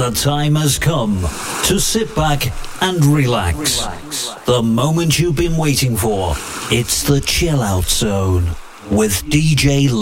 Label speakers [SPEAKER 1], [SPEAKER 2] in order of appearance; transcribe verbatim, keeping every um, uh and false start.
[SPEAKER 1] The time has come to sit back and relax. The moment you've been waiting for. It's the Chill Out Zone with D J